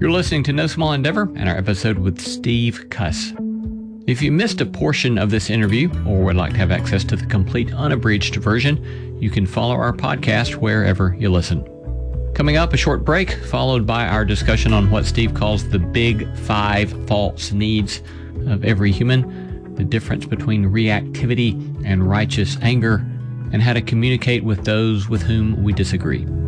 You're listening to No Small Endeavor and our episode with Steve Cuss. If you missed a portion of this interview or would like to have access to the complete unabridged version, you can follow our podcast wherever you listen. Coming up, a short break, followed by our discussion on what Steve calls the big 5 false needs of every human, the difference between reactivity and righteous anger, and how to communicate with those with whom we disagree.